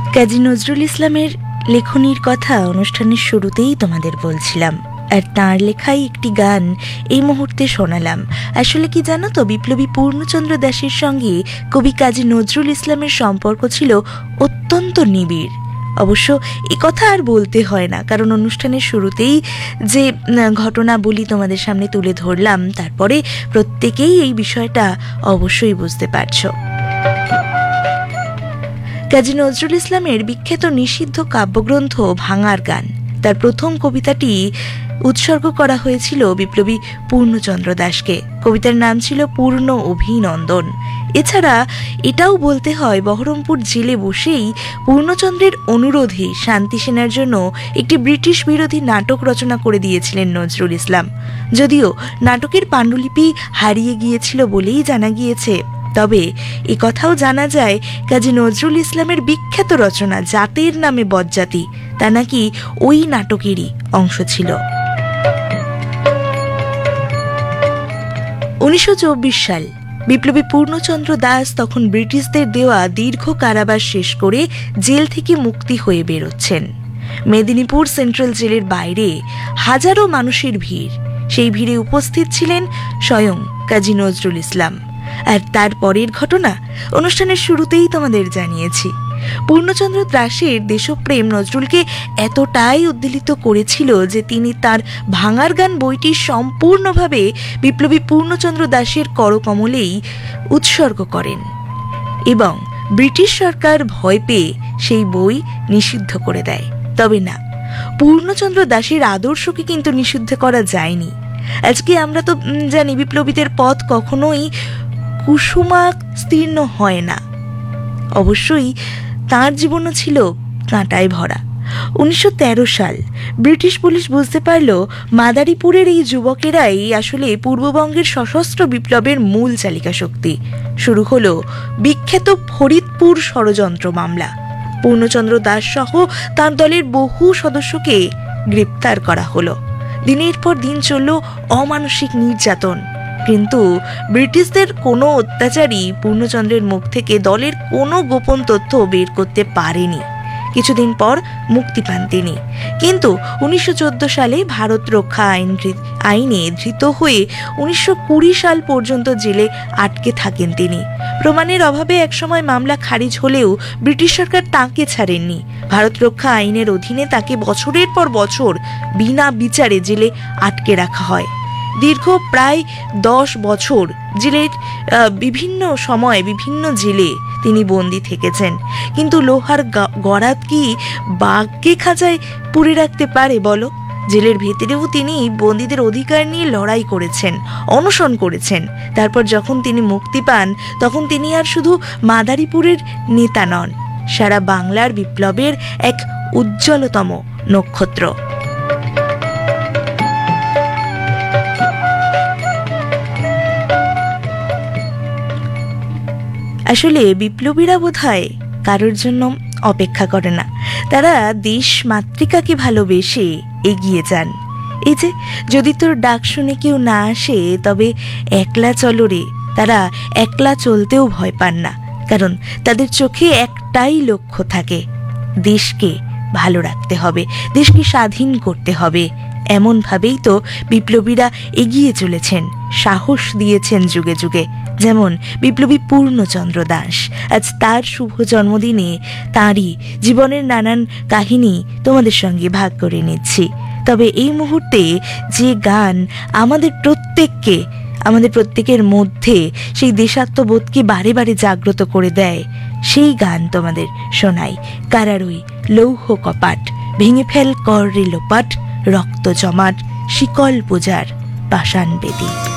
কাজী নজরুল ইসলামের লেখনীর কথা অনুষ্ঠানের শুরুতেই তোমাদের বলছিলাম, আর তাঁর লেখাই একটি গান এই মুহূর্তে শোনালাম। আসলে কি জানো তো, বিপ্লবী পূর্ণচন্দ্র দাশের সঙ্গে কবি কাজী নজরুল ইসলামের সম্পর্ক ছিল অত্যন্ত নিবিড়। অবশ্য এ কথা আর বলতে হয় না, কারণ অনুষ্ঠানের শুরুতেই যে ঘটনাবলী তোমাদের সামনে তুলে ধরলাম, তারপরে প্রত্যেকেই এই বিষয়টা অবশ্যই বুঝতে পারছো। কাজী নজরুল ইসলামের বিখ্যাত নিষিদ্ধ কাব্যগ্রন্থ ভাঙার গান, তার প্রথম কবিতাটি উৎসর্গ করা হয়েছিল বিপ্লবী পূর্ণচন্দ্র দাশকে। কবিতার নাম ছিল পূর্ণ অভিনন্দন। এছাড়া এটাও বলতে হয়, বহরমপুর জেলে বসেই পূর্ণচন্দ্রের অনুরোধে শান্তি সেনার জন্য একটি ব্রিটিশ বিরোধী নাটক রচনা করে দিয়েছিলেন নজরুল ইসলাম। যদিও নাটকের পাণ্ডুলিপি হারিয়ে গিয়েছিল বলেই জানা গিয়েছে, তবে এ কথাও জানা যায় কাজী নজরুল ইসলামের বিখ্যাত রচনা জাতের নামে বজ্জাতি, তা নাকি ওই নাটকেরই অংশ ছিল। 1924 সাল, বিপ্লবী পূর্ণচন্দ্র দাস তখন ব্রিটিশদের দেওয়া দীর্ঘ কারাবাস শেষ করে জেল থেকে মুক্তি হয়ে বেরোচ্ছেন। মেদিনীপুর সেন্ট্রাল জেলের বাইরে হাজারো মানুষের ভিড়। সেই ভিড়ে উপস্থিত ছিলেন স্বয়ং কাজী নজরুল ইসলাম। আর তারপরের ঘটনা অনুষ্ঠানের শুরুতেই তোমাদের জানিয়েছি। পূর্ণচন্দ্র দাশের দেশপ্রেম নজরুলকে এতটাই উদ্বেলিত করেছিল যে তিনি তার ভাঙার গান বইটি সম্পূর্ণভাবে বিপ্লবী পূর্ণচন্দ্র দাশের করকমলেই উৎসর্গ করেন, এবং ব্রিটিশ সরকার ভয় পেয়ে সেই বই নিষিদ্ধ করে দেয়। তবে না, পূর্ণচন্দ্র দাশের আদর্শকে কিন্তু নিষিদ্ধ করা যায়নি। আজকে আমরা তো জানি বিপ্লবীদের পথ কখনোই কুসুমাস্তীর্ণ হয় না। অবশ্যই তাঁর জীবনও ছিল কাঁটায় ভরা। 1913 সাল, ব্রিটিশ পুলিশ বুঝতে পারল মাদারীপুরের এই যুবকেরাই আসলে পূর্ববঙ্গের সশস্ত্র বিপ্লবের মূল চালিকা শক্তি। শুরু হলো বিখ্যাত ফরিদপুর ষড়যন্ত্র মামলা। পূর্ণচন্দ্র দাস সহ তাঁর দলের বহু সদস্যকে গ্রেপ্তার করা হলো। দিনের পর দিন চলল অমানসিক নির্যাতন, কিন্তু ব্রিটিশদের কোনো অত্যাচারী পূর্ণচন্দ্রের মুখ থেকে দলের কোনো গোপন তথ্য বের করতে পারেনি। কিছুদিন পর মুক্তি পান তিনি, কিন্তু 1914 সালে ভারত রক্ষা আইনে ধৃত হয়ে 1920 সাল পর্যন্ত জেলে আটকে থাকেন তিনি। প্রমাণের অভাবে একসময় মামলা খারিজ হলেও ব্রিটিশ সরকার তাঁকে ছাড়েননি। ভারত রক্ষা আইনের অধীনে তাকে বছরের পর বছর বিনা বিচারে জেলে আটকে রাখা হয়। দীর্ঘ প্রায় 10 বছর জেলের বিভিন্ন সময় বিভিন্ন জেলে তিনি বন্দী থেকেছেন, কিন্তু লোহার গরাদ কি বাঘকে খাঁচায় পুরে রাখতে পারে বলো? জেলের ভেতরেও তিনি বন্দীদের অধিকার নিয়ে লড়াই করেছেন, অনশন করেছেন। তারপর যখন তিনি মুক্তি পান, তখন তিনি আর শুধু মাদারীপুরের নেতা নন, সারা বাংলার বিপ্লবের এক উজ্জ্বলতম নক্ষত্র। আসলে বিপ্লবীরা বোধহয় কারোর জন্য অপেক্ষা করে না, তারা দেশ মাতৃকাকে ভালোবেসে এগিয়ে যান। এই যে, যদি তোর ডাক শুনে কেউ না আসে তবে একলা চলো রে, তারা একলা চলতেও ভয় পান না, কারণ তাদের চোখে একটাই লক্ষ্য থাকে, দেশকে ভালো রাখতে হবে, দেশকে স্বাধীন করতে হবে। এমনভাবেই তো বিপ্লবীরা এগিয়ে চলেছেন, সাহস দিয়েছেন যুগে যুগে। যেমন বিপ্লবী পূর্ণচন্দ্র দাশ, আজ তার শুভ জন্মদিনে তাঁরই জীবনের নানান কাহিনী তোমাদের সঙ্গে ভাগ করে নিচ্ছি। তবে এই মুহূর্তে যে গান আমাদের প্রত্যেকের মধ্যে সেই দেশাত্মবোধকে বারে বারে জাগ্রত করে দেয়, সেই গান তোমাদের শোনাই। কারারই লৌহ কপাট, ভেঙে ফেল কর রে লোপাট, রক্ত জমাট, শিকল পূজার পাষাণ বেদী।